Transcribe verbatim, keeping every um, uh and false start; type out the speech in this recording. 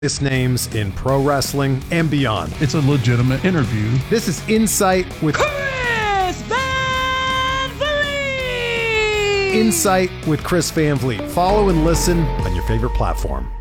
biggest names in pro wrestling and beyond. It's a legitimate interview. This is Insight with Chris Van Vliet! Insight with Chris Van Vliet. Follow and listen on your favorite platform.